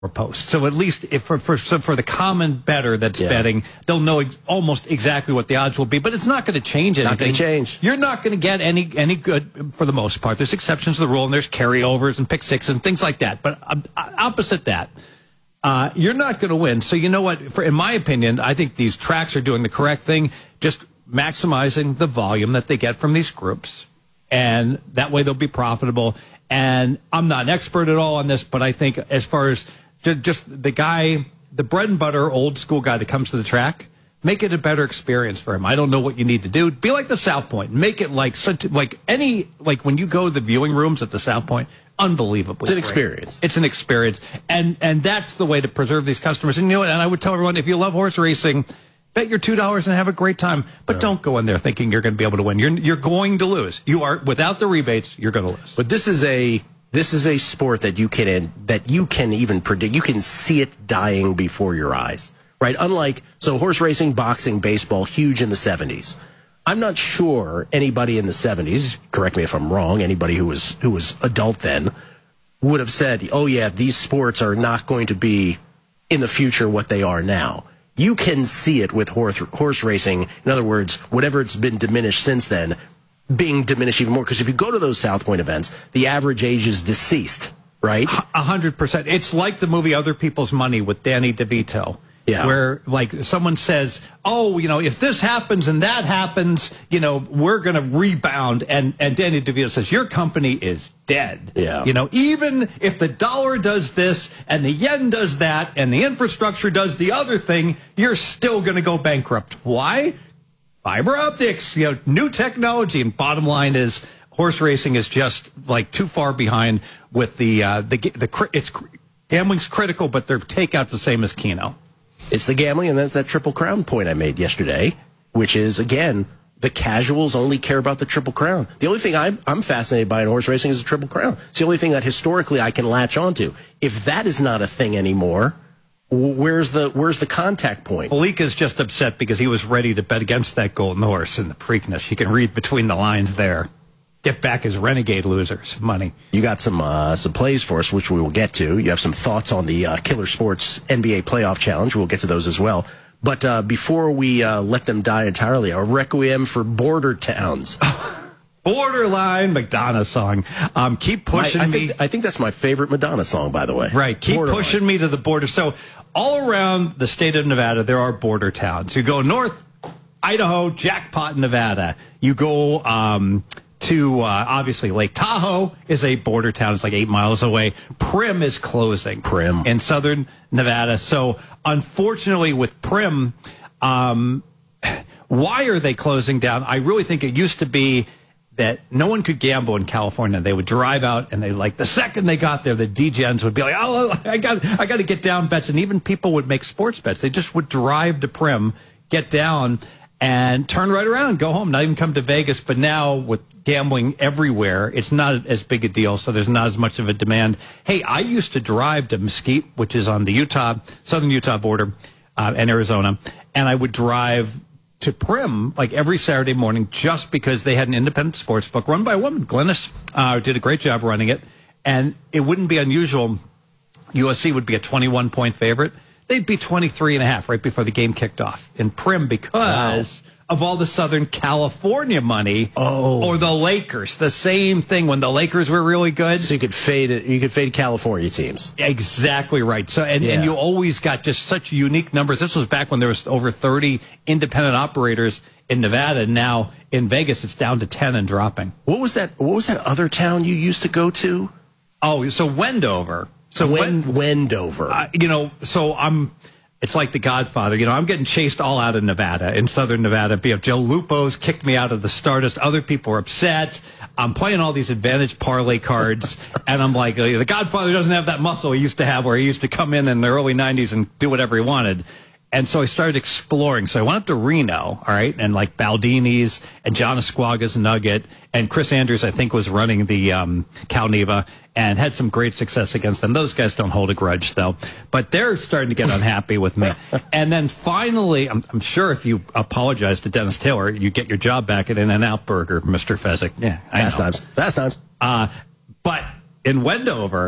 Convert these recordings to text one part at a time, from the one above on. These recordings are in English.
or post. So at least if for the common bettor that's betting, they'll know almost exactly what the odds will be. But it's not going to change anything. Not going to change. You're not going to get any good for the most part. There's exceptions to the rule, and there's carryovers and pick sixes and things like that. But opposite that, you're not going to win. So you know what? In my opinion, I think these tracks are doing the correct thing, just maximizing the volume that they get from these groups. And that way they'll be profitable. And I'm not an expert at all on this, but I think as far as just the guy, the bread and butter old school guy that comes to the track, make it a better experience for him. I don't know what you need to do. Be like the South Point. Make it like when you go to the viewing rooms at the South Point, unbelievably It's an great. experience. It's an experience. And that's the way to preserve these customers. And you know what? And I would tell everyone, if you love horse racing, bet your $2 and have a great time. But don't go in there thinking you're going to be able to win. You're going to lose. You are, without the rebates, you're going to lose. But this is a sport that you can even predict. You can see it dying before your eyes, right? Unlike horse racing, boxing, baseball, huge in the 70s. I'm not sure anybody in the 70s, correct me if I'm wrong, anybody who was adult then would have said, "Oh yeah, these sports are not going to be in the future what they are now." You can see it with horse racing. In other words, whatever it's been diminished since then, being diminished even more. Because if you go to those South Point events, the average age is deceased, right? 100%. It's like the movie Other People's Money with Danny DeVito. Yeah. Where, like, someone says, "Oh, if this happens and that happens, we're going to rebound." And Danny DeVito says, "Your company is dead." Yeah. Even if the dollar does this and the yen does that and the infrastructure does the other thing, you're still going to go bankrupt. Why? Fiber optics, new technology. And bottom line is, horse racing is just like too far behind with gambling's critical, but their takeout's the same as Keno. It's the gambling, and that's that Triple Crown point I made yesterday, which is, again, the casuals only care about the Triple Crown. The only thing I'm fascinated by in horse racing is the Triple Crown. It's the only thing that historically I can latch onto. If that is not a thing anymore, where's the contact point? Palika's just upset because he was ready to bet against that Golden Horse in the Preakness. You can read between the lines there. Get back his renegade losers money. You got some plays for us, which we will get to. You have some thoughts on the Killer Sports NBA Playoff Challenge. We'll get to those as well. But before we let them die entirely, a requiem for border towns. Borderline Madonna song. Keep pushing me. I think that's my favorite Madonna song, by the way. Right. Keep pushing me to the border. So all around the state of Nevada, there are border towns. You go north, Idaho, Jackpot, Nevada. You go to obviously Lake Tahoe is a border town. It's like 8 miles away. Primm is closing. Primm. In southern Nevada. So unfortunately with Primm, why are they closing down? I really think it used to be that no one could gamble in California. They would drive out and the second they got there, the DJs would be like, "Oh, I got to get down bets." And even people would make sports bets. They just would drive to Primm, get down, and turn right around, go home, not even come to Vegas. But now with gambling everywhere, it's not as big a deal, so there's not as much of a demand. Hey, I used to drive to Mesquite, which is on the southern Utah border, and Arizona, and I would drive to Primm like every Saturday morning just because they had an independent sports book run by a woman. Glennis did a great job running it, and it wouldn't be unusual. USC would be a 21-point favorite. They'd be 23.5 right before the game kicked off in Primm because of all the Southern California money. Or the Lakers. The same thing when the Lakers were really good. So you could fade it. You could fade California teams. Exactly right. So and you always got just such unique numbers. This was back when there was over 30 independent operators in Nevada. Now in Vegas, it's down to 10 and dropping. What was that other town you used to go to? Oh, so Wendover. So Wendover. It's like The Godfather. I'm getting chased all out of Nevada, in southern Nevada. Joe Lupo's kicked me out of the Stardust. Other people are upset. I'm playing all these advantage parlay cards, and I'm like, The Godfather doesn't have that muscle he used to have where he used to come in the early 90s and do whatever he wanted. And so I started exploring. So I went up to Reno, all right, and like Baldini's and John Esquaga's Nugget, and Chris Andrews, I think, was running the Cal Neva, and had some great success against them. Those guys don't hold a grudge, though. But they're starting to get unhappy with me. And then finally, I'm sure if you apologize to Dennis Taylor, you get your job back at In-N-Out Burger, Mr. Fezzik. Yeah, I know. Fast times. But in Wendover,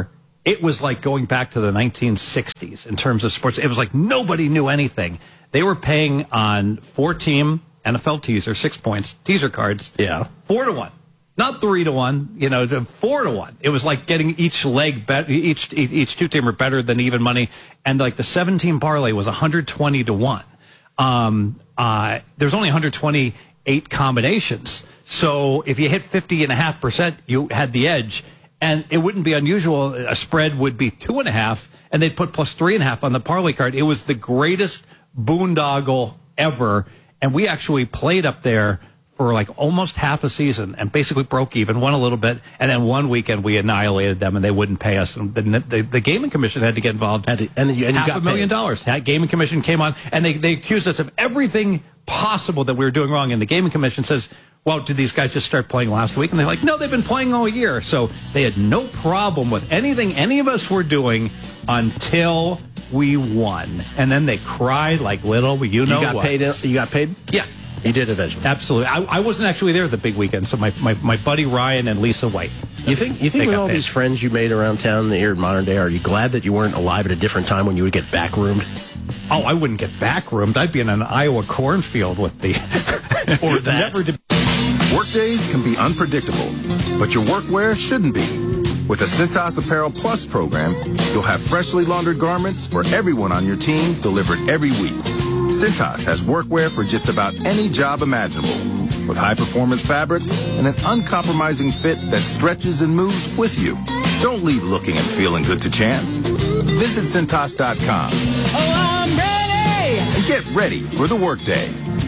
it was like going back to the 1960s in terms of sports. It was like nobody knew anything. They were paying on 4-team NFL teaser, 6 points, teaser cards. Yeah. 4-1. Not 3-1, 4-1. It was like getting each leg, each 2-teamer better than even money. And like the 7-team parlay was 120-1. There's only 128 combinations. So if you hit 50.5%, you had the edge. And it wouldn't be unusual. A spread would be 2.5, and they'd put plus 3.5 on the parlay card. It was the greatest boondoggle ever. And we actually played up there for like almost half a season and basically broke even, won a little bit. And then one weekend we annihilated them and they wouldn't pay us. And the Gaming Commission had to get involved. And you got $500,000. That Gaming Commission came on and they accused us of everything possible that we were doing wrong. And the Gaming Commission says, well, did these guys just start playing last week? And they're like, no, they've been playing all year. So they had no problem with anything any of us were doing until we won. And then they cried like little, you got paid? You got paid? Yeah. You did eventually. Absolutely. I wasn't actually there the big weekend, so my buddy Ryan and Lisa White. You think with all these friends you made around town here in modern day, are you glad that you weren't alive at a different time when you would get backroomed? Oh, I wouldn't get backroomed. I'd be in an Iowa cornfield with the... or that. Workdays can be unpredictable, but your workwear shouldn't be. With the Cintas Apparel Plus program, you'll have freshly laundered garments for everyone on your team delivered every week. Cintas has workwear for just about any job imaginable, with high-performance fabrics and an uncompromising fit that stretches and moves with you. Don't leave looking and feeling good to chance. Visit Cintas.com. Oh, I'm ready! And get ready for the workday.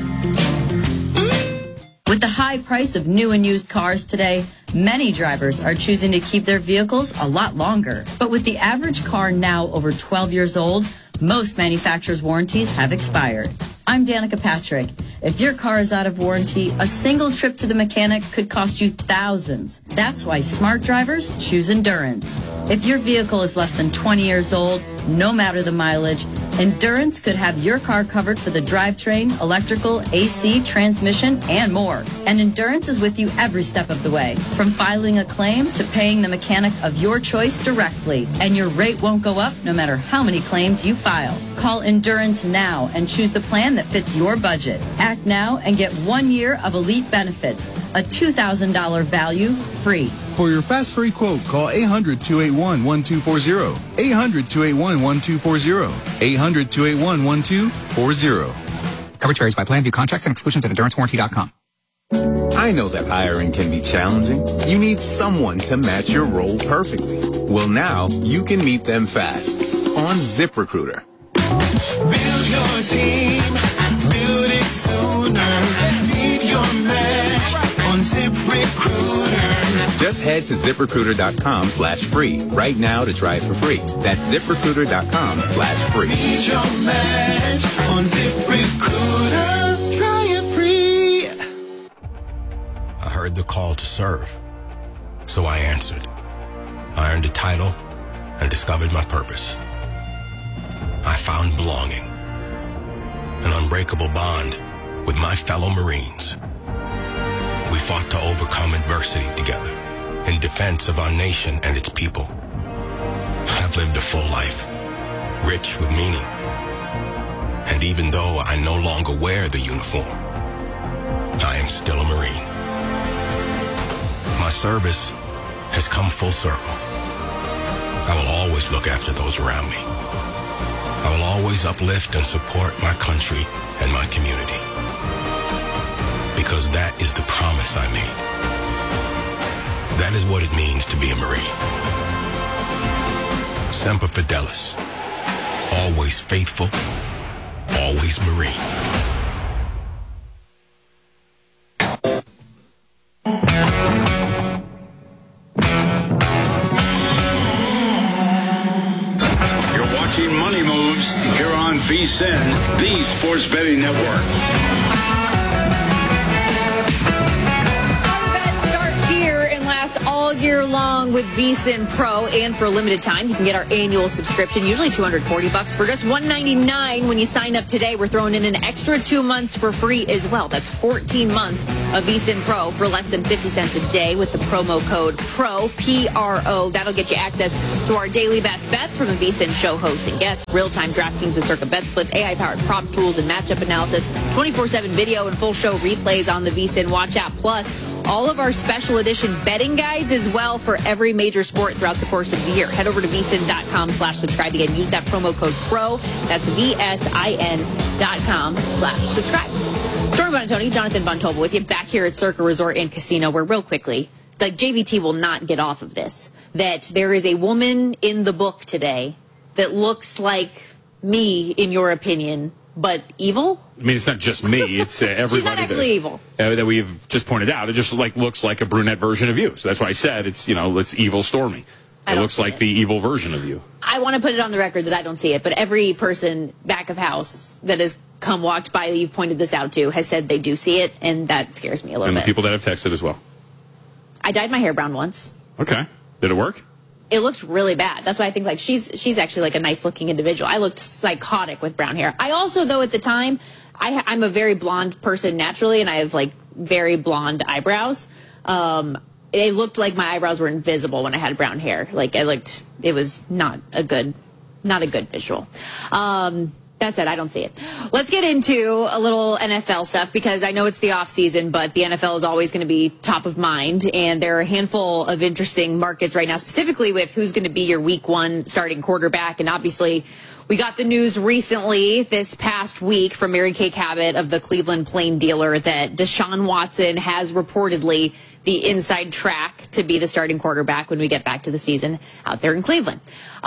With the high price of new and used cars today, many drivers are choosing to keep their vehicles a lot longer. But with the average car now over 12 years old, most manufacturers' warranties have expired. I'm Danica Patrick. If your car is out of warranty, a single trip to the mechanic could cost you thousands. That's why smart drivers choose Endurance. If your vehicle is less than 20 years old, no matter the mileage, Endurance could have your car covered for the drivetrain, electrical, AC, transmission, and more. And Endurance is with you every step of the way, from filing a claim to paying the mechanic of your choice directly. And your rate won't go up no matter how many claims you file. Call Endurance now and choose the plan that fits your budget. Act now and get 1 year of elite benefits, a $2,000 value free. For your fast free quote, call 800-281-1240. 800-281-1240. 800-281-1240. Coverage varies by plan. View contracts and exclusions at EnduranceWarranty.com. I know that hiring can be challenging. You need someone to match your role perfectly. Well, now you can meet them fast on ZipRecruiter. Build your team, build it sooner. Meet your match on ZipRecruiter. Just head to ZipRecruiter.com/free right now to try it for free. That's ZipRecruiter.com/free. Meet your match on ZipRecruiter. Try it free. I heard the call to serve, so I answered. I earned a title and discovered my purpose. I found belonging, an unbreakable bond with my fellow Marines. We fought to overcome adversity together in defense of our nation and its people. I've lived a full life, rich with meaning. And even though I no longer wear the uniform, I am still a Marine. My service has come full circle. I will always look after those around me. I will always uplift and support my country and my community. Because that is the promise I made. That is what it means to be a Marine. Semper Fidelis. Always faithful. Always Marine. Money Moves here on VSiN, the Sports Betting Network. Bets start here and last all year long with VSiN Pro, and for a limited time, you can get our annual subscription, usually $240 for just $199 when you sign up today. We're throwing in an extra 2 months for free as well. That's 14 months of VSiN Pro for less than 50 cents a day with the promo code PRO, P-R-O. That'll get you access to our daily best bets from a VSiN show hosts and guests, real-time DraftKings and Circa bet splits, AI-powered prop tools and matchup analysis, 24/7 video and full show replays on the VSiN Watch app, plus all of our special edition betting guides as well for every major sport throughout the course of the year. Head over to vsin.com/subscribe. Again, use that promo code PRO. That's VSIN.com/subscribe. Stormy Buonantony, Jonathan Von Tobel with you back here at Circa Resort and Casino, where real quickly, like JVT will not get off of this, that there is a woman in the book today that looks like me, in your opinion, but evil? I mean, it's not just me. It's everybody. She's not actually evil. That we've just pointed out. It just looks like a brunette version of you. So that's why I said it's evil Stormy. It looks like the evil version of you. I want to put it on the record that I don't see it, but every person back of house that has walked by that you've pointed this out to has said they do see it, and that scares me a little bit. And the people that have texted as well. I dyed my hair brown once. Okay. Did it work? It looked really bad. That's why I think she's actually like a nice looking individual. I looked psychotic with brown hair. I also, though, at the time, I'm a very blonde person naturally, and I have like very blonde eyebrows. It looked like my eyebrows were invisible when I had brown hair. Like it was not a good visual. That said, I don't see it. Let's get into a little NFL stuff because I know it's the off season, but the NFL is always going to be top of mind. And there are a handful of interesting markets right now, specifically with who's going to be your week one starting quarterback. And obviously, we got the news recently this past week from Mary Kay Cabot of the Cleveland Plain Dealer that Deshaun Watson has reportedly the inside track to be the starting quarterback when we get back to the season out there in Cleveland.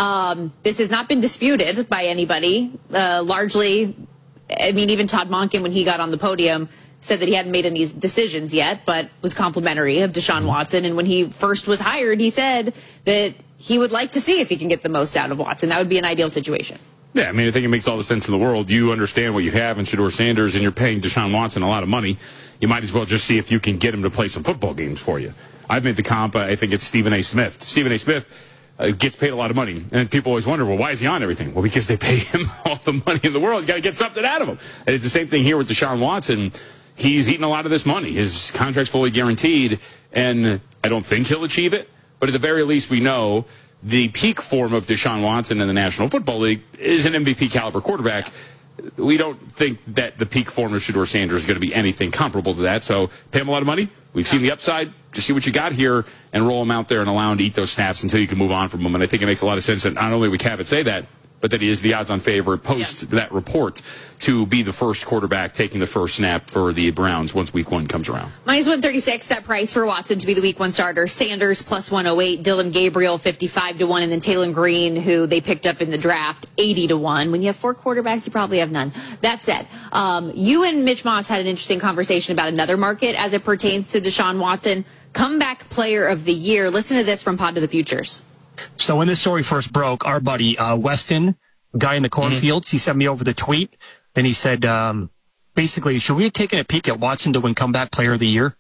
This has not been disputed by anybody. Largely, I mean, even Todd Monken, when he got on the podium, said that he hadn't made any decisions yet, but was complimentary of Deshaun Watson. And when he first was hired, he said that he would like to see if he can get the most out of Watson. That would be an ideal situation. Yeah, I mean, I think it makes all the sense in the world. You understand what you have in Shedeur Sanders, and you're paying Deshaun Watson a lot of money. You might as well just see if you can get him to play some football games for you. I've made the comp, I think it's Stephen A. Smith. Stephen A. Smith gets paid a lot of money. And people always wonder, well, why is he on everything? Well, because they pay him all the money in the world. You got to get something out of him. And it's the same thing here with Deshaun Watson. He's eating a lot of this money. His contract's fully guaranteed, and I don't think he'll achieve it. But at the very least, we know the peak form of Deshaun Watson in the National Football League is an MVP caliber quarterback. We don't think that the peak form of Shedeur Sanders is going to be anything comparable to that. So pay him a lot of money. We've seen the upside. Just see what you got here and roll him out there and allow him to eat those snaps until you can move on from him. And I think it makes a lot of sense that not only would Cabot say that, but that he is the odds-on favorite post that report to be the first quarterback taking the first snap for the Browns once Week 1 comes around. Minus 136, that price for Watson to be the Week 1 starter. Sanders plus 108, Dylan Gabriel 55-1, and then Taylor Green, who they picked up in the draft, 80-1. When you have 4 quarterbacks, you probably have none. That said, you and Mitch Moss had an interesting conversation about another market as it pertains to Deshaun Watson. Comeback Player of the Year. Listen to this from Pod to the Futures. So when this story first broke, our buddy Weston, guy in the cornfields, he sent me over the tweet, and he said, basically, should we have taken a peek at Watson to win Comeback Player of the Year?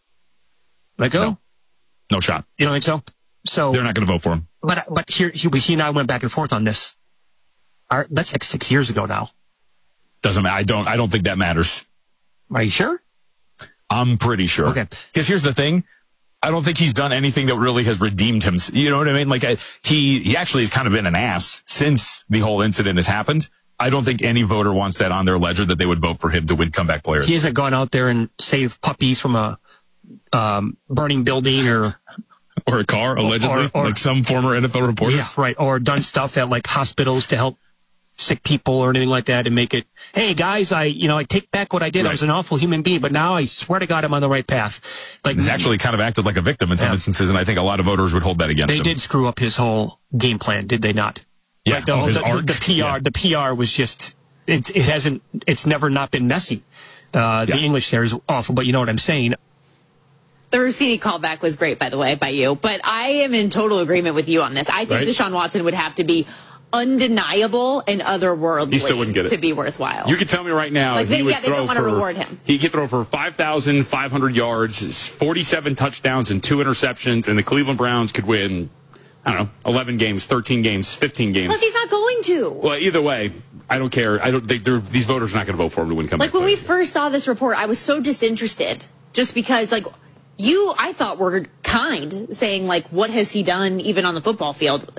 Let go? No shot. You don't think so? So they're not going to vote for him. But he and I went back and forth on this. That's like 6 years ago now. Doesn't matter. I don't think that matters. Are you sure? I'm pretty sure. Okay. Because here's the thing. I don't think he's done anything that really has redeemed him. You know what I mean? Like, he actually has kind of been an ass since the whole incident has happened. I don't think any voter wants that on their ledger that they would vote for him to win Comeback Player. He hasn't gone out there and saved puppies from a burning building or a car, allegedly, or like some former NFL reporters. Yeah, right. Or done stuff at like hospitals to help sick people or anything like that and make it, hey guys, I take back what I did. Right. I was an awful human being, but now I swear to God I'm on the right path. Like, he's actually kind of acted like a victim in some instances, and I think a lot of voters would hold that against him. They did screw up his whole game plan, did they not? Yeah, like the PR was just, it's never not been messy. The English there is awful, but you know what I'm saying. The Rossini callback was great, by the way, by you. But I am in total agreement with you on this. I think Deshaun Watson would have to be undeniable and otherworldly He still wouldn't get it. to be worthwhile. You could tell me right now, Like, he would they throw don't want to for- reward him. He could throw for 5,500 yards, 47 touchdowns, and 2 interceptions, and the Cleveland Browns could win, I don't know, 11 games, 13 games, 15 games. Plus, he's not going to. Well, either way, I don't care. I don't think these voters are not going to vote for him to win comeback. Like, when we first saw this report, I was so disinterested just because, like, I thought were kind, saying, like, what has he done even on the football field?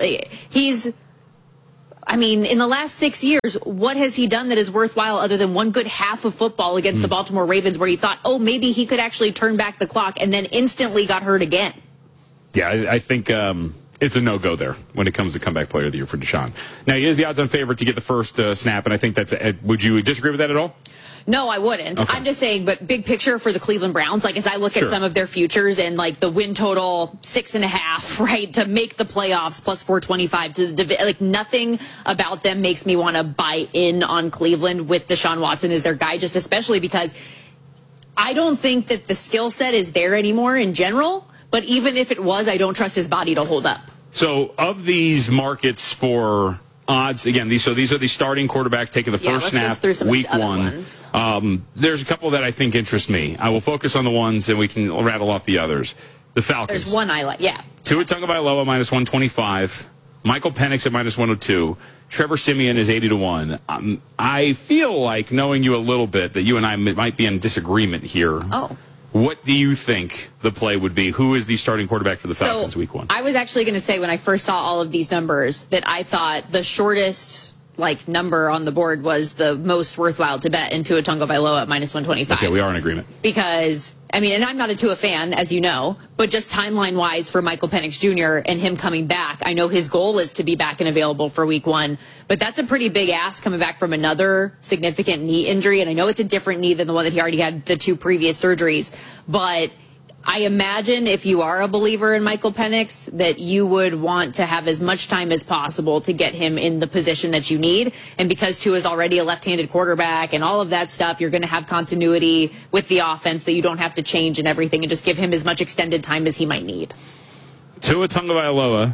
In the last 6 years, what has he done that is worthwhile other than one good half of football against the Baltimore Ravens where you thought, oh, maybe he could actually turn back the clock, and then instantly got hurt again? Yeah, I think it's a no-go there when it comes to comeback player of the year for Deshaun. Now, he is the odds-on favorite to get the first snap, and I think that's would you disagree with that at all? No, I wouldn't. Okay. I'm just saying, but big picture for the Cleveland Browns, like as I look Sure. at some of their futures and like the win total 6.5, right, to make the playoffs plus 425 to the like nothing about them makes me want to buy in on Cleveland with Deshaun Watson as their guy, just especially because I don't think that the skill set is there anymore in general. But even if it was, I don't trust his body to hold up. So, of these markets for odds, again, these are the starting quarterbacks taking the first let's go snap, through some of week these other one. ones. There's a couple that I think interest me. I will focus on the ones, and we can rattle off the others. The Falcons. There's one I like, yeah. Tua Tagovailoa minus 125. Michael Penix at minus 102. Trevor Siemian is 80 to 1. I feel like, knowing you a little bit, that you and I might be in disagreement here. Oh. What do you think the play would be? Who is the starting quarterback for the Falcons week one? I was actually going to say when I first saw all of these numbers that I thought the shortest number on the board was the most worthwhile to bet in Tua Tagovailoa at minus 125. Okay, we are in agreement. Because, and I'm not a Tua fan, as you know, but just timeline-wise for Michael Penix Jr. and him coming back, I know his goal is to be back and available for week one, but that's a pretty big ask coming back from another significant knee injury, and I know it's a different knee than the one that he already had the 2 previous surgeries, but I imagine if you are a believer in Michael Penix that you would want to have as much time as possible to get him in the position that you need. And because Tua is already a left-handed quarterback and all of that stuff, you're going to have continuity with the offense that you don't have to change and everything and just give him as much extended time as he might need. Tua Tagovailoa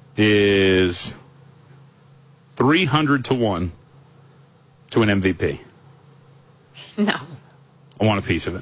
is 300 to 1 to an MVP. No. I want a piece of it.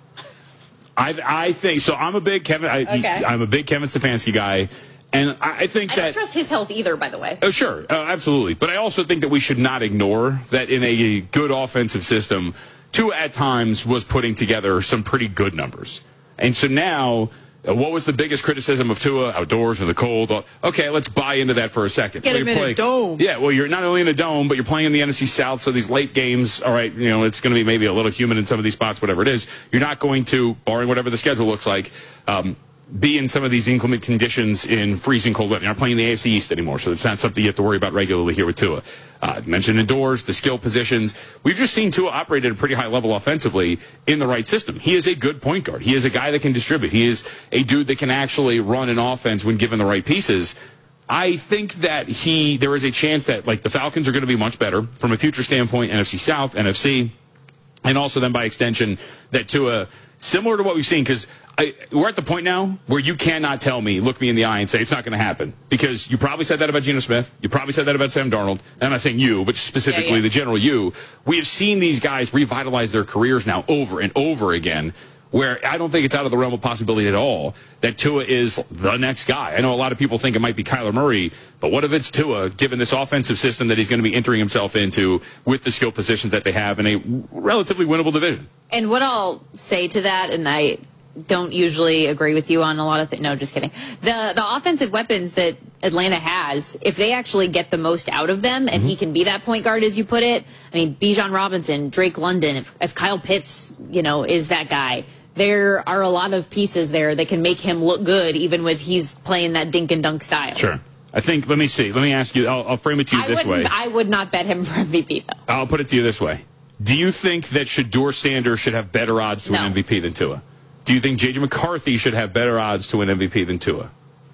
I think so. I'm a big Kevin. I'm a big Kevin Stefanski guy, and I think I don't trust his health either, by the way. Oh, sure, absolutely. But I also think that we should not ignore that in a good offensive system, Tua at times was putting together some pretty good numbers, and so now. What was the biggest criticism of Tua? Outdoors in the cold. Okay, let's buy into that for a second. Get him in a dome. Yeah, well, you're not only in a dome, but you're playing in the NFC South, so these late games, all right, it's going to be maybe a little humid in some of these spots, whatever it is. You're not going to, barring whatever the schedule looks like, be in some of these inclement conditions in freezing cold weather. You're not playing the AFC East anymore, so it's not something you have to worry about regularly here with Tua. Mentioned indoors, the skill positions. We've just seen Tua operate at a pretty high level offensively in the right system. He is a good point guard. He is a guy that can distribute. He is a dude that can actually run an offense when given the right pieces. I think that there is a chance that the Falcons are going to be much better from a future standpoint, NFC South, NFC, and also then by extension that Tua, similar to what we've seen, because we're at the point now where you cannot look me in the eye and say it's not going to happen. Because you probably said that about Geno Smith. You probably said that about Sam Darnold. And I'm not saying you, but specifically the general you. We have seen these guys revitalize their careers now over and over again, where I don't think it's out of the realm of possibility at all that Tua is the next guy. I know a lot of people think it might be Kyler Murray, but what if it's Tua, given this offensive system that he's going to be entering himself into with the skill positions that they have in a relatively winnable division? And what I'll say to that, and I don't usually agree with you on a lot of things. No, just kidding. The offensive weapons that Atlanta has, if they actually get the most out of them, and he can be that point guard, as you put it, I mean, Bijan Robinson, Drake London, if Kyle Pitts, is that guy, there are a lot of pieces there that can make him look good, even with he's playing that dink and dunk style. Sure. I think, let me ask you, I'll frame it to you this way. I would not bet him for MVP, though. I'll put it to you this way. Do you think that Shedeur Sanders should have better odds to an MVP than Tua? Do you think J.J. McCarthy should have better odds to win MVP than Tua?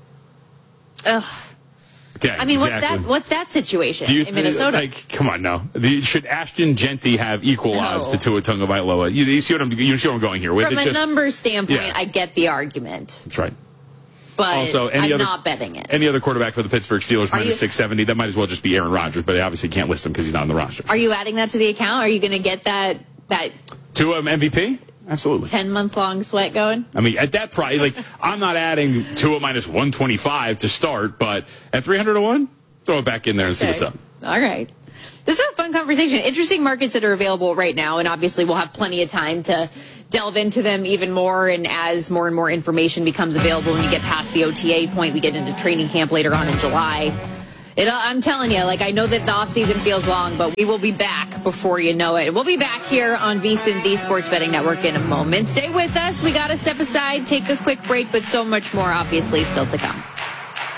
Ugh. Okay, I mean, exactly. what's that situation Do you in Minnesota? Come on, no. Should Ashton Genty have equal odds to Tua Tagovailoa? You see what I'm going here with? From it's a numbers standpoint, I get the argument. That's right. but Also, I'm not betting it. Any other quarterback for the Pittsburgh Steelers minus 670, that might as well just be Aaron Rodgers, but they obviously can't list him because he's not on the roster. Are you adding that to the account? Are you going to get that Tua MVP? Absolutely. 10-month-long sweat going? I mean, at that price, like, I'm not adding Tua minus 125 to start, but at 300-1, throw it back in there and see what's up. All right. This is a fun conversation. Interesting markets that are available right now, and obviously we'll have plenty of time to delve into them even more, and as more and more information becomes available when you get past the OTA point, we get into training camp later on in July. I'm telling you, like, I know that the offseason feels long, but we will be back before you know it. We'll be back here on VSiN, the Sports Betting Network, in a moment. Stay with us. We got to step aside, take a quick break, but so much more obviously still to come.